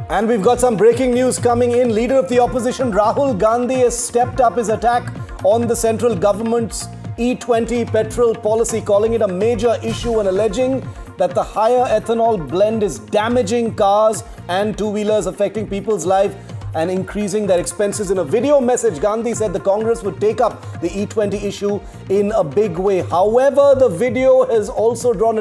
And we've got some breaking news coming in. Leader of the opposition Rahul Gandhi has stepped up his attack on the central government's E20 petrol policy, calling it a major issue and alleging that the higher ethanol blend is damaging cars and two-wheelers, affecting people's life and increasing their expenses. In a video message, Gandhi said the Congress would take up the E20 issue in a big way. However, the video has also drawn